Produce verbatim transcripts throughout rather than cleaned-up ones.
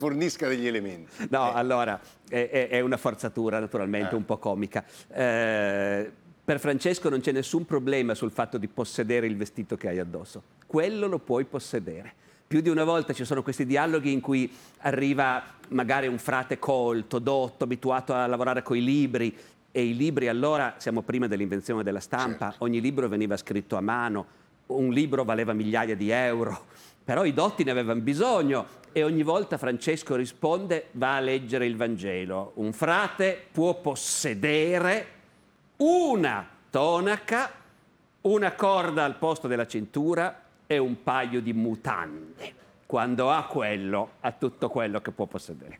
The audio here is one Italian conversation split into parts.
fornisca degli elementi. No, eh. allora, è, è una forzatura naturalmente, eh. un po' comica. Eh, per Francesco non c'è nessun problema sul fatto di possedere il vestito che hai addosso. Quello lo puoi possedere. Più di una volta ci sono questi dialoghi in cui arriva magari un frate colto, dotto, abituato a lavorare coi libri, e i libri allora, siamo prima dell'invenzione della stampa, certo. Ogni libro veniva scritto a mano, un libro valeva migliaia di euro, però i dotti ne avevano bisogno e ogni volta Francesco risponde: va a leggere il Vangelo. Un frate può possedere una tonaca, una corda al posto della cintura e un paio di mutande. Quando ha quello, ha tutto quello che può possedere.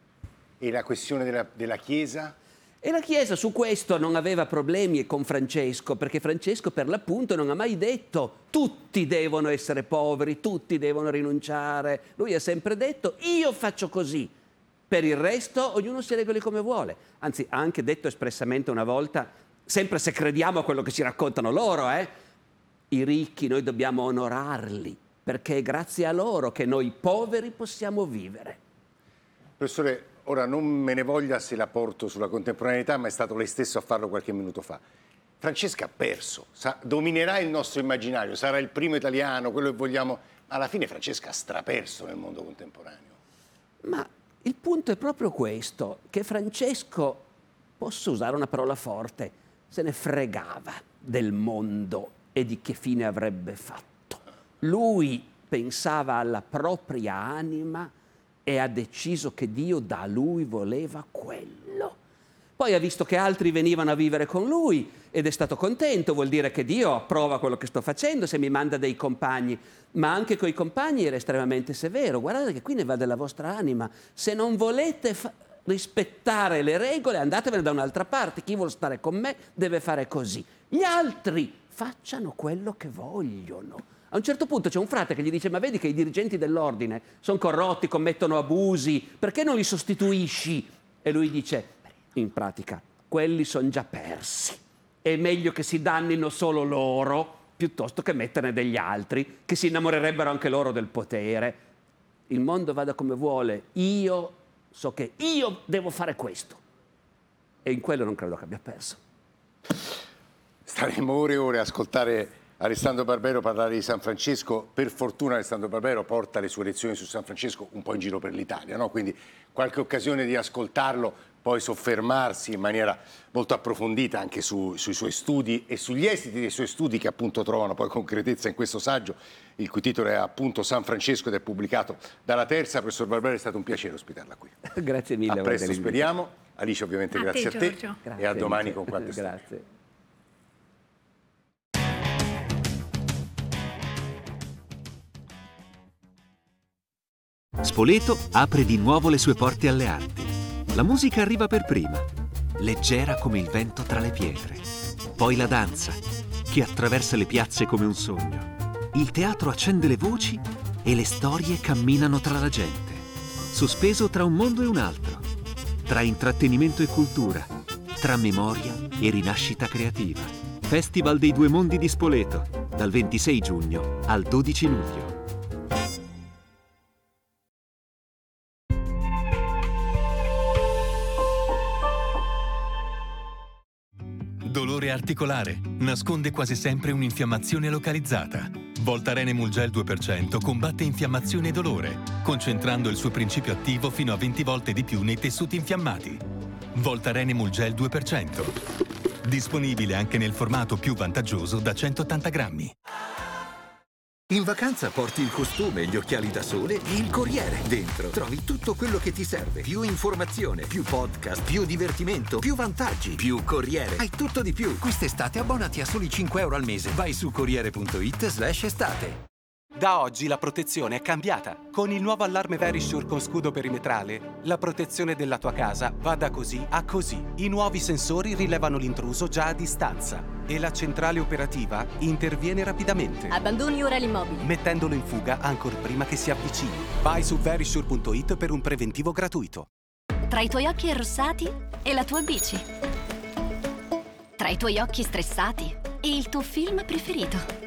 E la questione della, della Chiesa? E la Chiesa su questo non aveva problemi con Francesco, perché Francesco per l'appunto non ha mai detto tutti devono essere poveri, tutti devono rinunciare. Lui ha sempre detto io faccio così, per il resto ognuno si regoli come vuole. Anzi, ha anche detto espressamente una volta, sempre se crediamo a quello che ci raccontano loro, eh, i ricchi noi dobbiamo onorarli, perché è grazie a loro che noi poveri possiamo vivere. Professore, ora non me ne voglia se la porto sulla contemporaneità, ma è stato lei stesso a farlo qualche minuto fa. Francesca ha perso, sa, dominerà il nostro immaginario, sarà il primo italiano, quello che vogliamo. Alla fine Francesca ha straperso nel mondo contemporaneo. Ma il punto è proprio questo, che Francesco, posso usare una parola forte, se ne fregava del mondo e di che fine avrebbe fatto. Lui pensava alla propria anima e ha deciso che Dio da lui voleva quello. Poi ha visto che altri venivano a vivere con lui ed è stato contento, vuol dire che Dio approva quello che sto facendo se mi manda dei compagni, ma anche coi compagni era estremamente severo. Guardate che qui ne va della vostra anima, se non volete fa- rispettare le regole andatevene da un'altra parte, chi vuole stare con me deve fare così. Gli altri facciano quello che vogliono. A un certo punto c'è un frate che gli dice: ma vedi che i dirigenti dell'ordine sono corrotti, commettono abusi, perché non li sostituisci? E lui dice, in pratica, quelli sono già persi. È meglio che si dannino solo loro, piuttosto che metterne degli altri, che si innamorerebbero anche loro del potere. Il mondo vada come vuole, io so che io devo fare questo. E in quello non credo che abbia perso. Staremo ore e ore a ascoltare Alessandro Barbero parlare di San Francesco. Per fortuna Alessandro Barbero porta le sue lezioni su San Francesco un po' in giro per l'Italia, no? Quindi qualche occasione di ascoltarlo, poi soffermarsi in maniera molto approfondita anche su, sui suoi studi e sugli esiti dei suoi studi, che appunto trovano poi concretezza in questo saggio, il cui titolo è appunto San Francesco ed è pubblicato dalla Terza. Professor Barbero, è stato un piacere ospitarla qui. Grazie mille. A presto speriamo. Alice, ovviamente a grazie te, a te Giorgio. e a domani con qualche storia. Grazie. Spoleto apre di nuovo le sue porte alle arti. La musica arriva per prima, leggera come il vento tra le pietre. Poi la danza, che attraversa le piazze come un sogno. Il teatro accende le voci e le storie camminano tra la gente, sospeso tra un mondo e un altro, tra intrattenimento e cultura, tra memoria e rinascita creativa. Festival dei Due Mondi di Spoleto, dal ventisei giugno al dodici luglio. Dolore articolare. Nasconde quasi sempre un'infiammazione localizzata. Voltaren Emulgel due per cento combatte infiammazione e dolore, concentrando il suo principio attivo fino a venti volte di più nei tessuti infiammati. Voltaren Emulgel due per cento. Disponibile anche nel formato più vantaggioso da centottanta grammi. In vacanza porti il costume, gli occhiali da sole e il Corriere. Dentro trovi tutto quello che ti serve. Più informazione, più podcast, più divertimento, più vantaggi, più Corriere. Hai tutto di più. Quest'estate abbonati a soli cinque euro al mese. Vai su Corriere.it slash estate. Da oggi la protezione è cambiata. Con il nuovo allarme Verisure con scudo perimetrale, la protezione della tua casa va da così a così. I nuovi sensori rilevano l'intruso già a distanza e la centrale operativa interviene rapidamente. Abbandoni ora l'immobile, mettendolo in fuga ancor prima che si avvicini. Vai su Verisure punto it per un preventivo gratuito. tra i tuoi occhi arrossati e la tua bici, tra i tuoi occhi stressati e il tuo film preferito.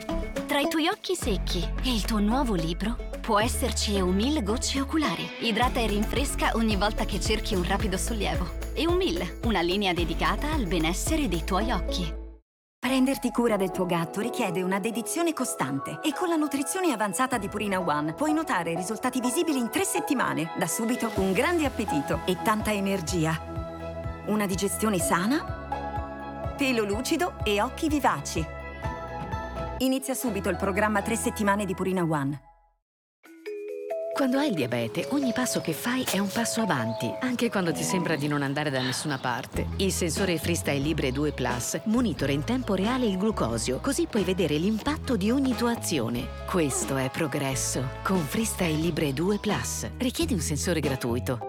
Tra i tuoi occhi secchi e il tuo nuovo libro può esserci Eumil Gocce Oculari. Idrata e rinfresca ogni volta che cerchi un rapido sollievo. Eumil, una linea dedicata al benessere dei tuoi occhi. Prenderti cura del tuo gatto richiede una dedizione costante e con la nutrizione avanzata di Purina One puoi notare risultati visibili in tre settimane. Da subito un grande appetito e tanta energia. Una digestione sana, pelo lucido e occhi vivaci. Inizia subito il programma tre settimane di Purina One. Quando hai il diabete, ogni passo che fai è un passo avanti, anche quando ti sembra di non andare da nessuna parte. Il sensore Freestyle Libre due Plus monitora in tempo reale il glucosio, così puoi vedere l'impatto di ogni tua azione. Questo è progresso. Con Freestyle Libre due Plus. Richiedi un sensore gratuito.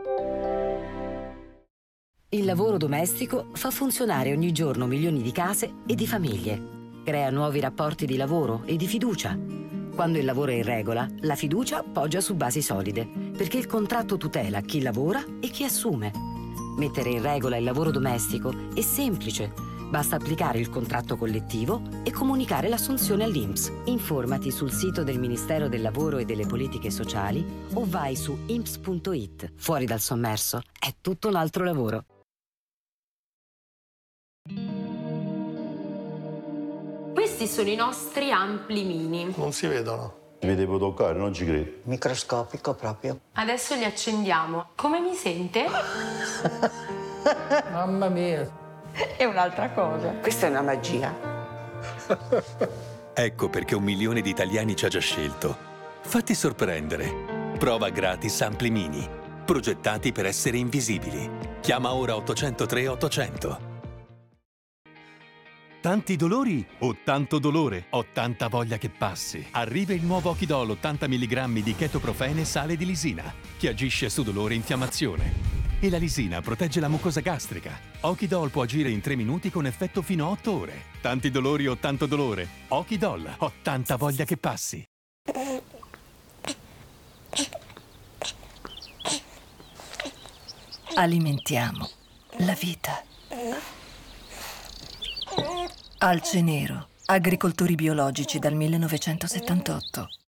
Il lavoro domestico fa funzionare ogni giorno milioni di case e di famiglie. Crea nuovi rapporti di lavoro e di fiducia. Quando il lavoro è in regola, la fiducia poggia su basi solide, perché il contratto tutela chi lavora e chi assume. Mettere in regola il lavoro domestico è semplice. Basta applicare il contratto collettivo e comunicare l'assunzione all'I N P S. Informati sul sito del Ministero del Lavoro e delle Politiche Sociali o vai su I N P S punto it. Fuori dal sommerso è tutto un altro lavoro. Questi sono i nostri ampli mini. Non si vedono. Mi devo toccare, non ci credo. Microscopico proprio. Adesso li accendiamo. Come mi sente? Mamma mia. È un'altra cosa. Questa è una magia. Ecco perché un milione di italiani ci ha già scelto. Fatti sorprendere. Prova gratis Ampli Mini. Progettati per essere invisibili. Chiama ora ottocentotre ottocento. Tanti dolori o tanto dolore? Ho tanta voglia che passi. Arriva il nuovo Okidol ottanta milligrammi di chetoprofene e sale di lisina, che agisce su dolore e infiammazione. E la lisina protegge la mucosa gastrica. Okidol può agire in tre minuti con effetto fino a otto ore. Tanti dolori o tanto dolore? Okidol. Ho tanta voglia che passi. Alimentiamo la vita. Alce Nero, agricoltori biologici dal millenovecentosettantotto.